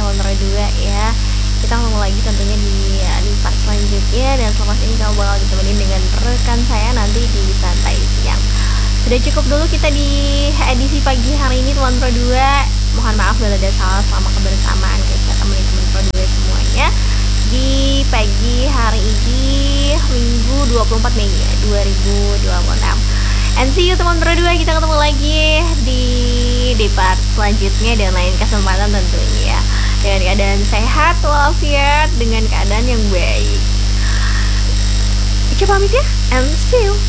teman Pro 2 ya. Kita ketemu lagi tentunya di part selanjutnya, dan selepas ini kamu bakal ditemenin dengan rekan saya nanti di Santai Siang. Sudah cukup dulu kita di edisi pagi hari ini teman Pro 2. Mohon maaf bila ada salah selama kebersamaan kita teman-teman Pro 2 semuanya di pagi hari ini, Minggu 24 Mei 2026. And see you teman Pro 2, kita ketemu lagi di part selanjutnya dan lain kesempatan tentunya ya. Dengan keadaan sehat walafiat, dengan keadaan yang baik. Coba pamit ya, and see you.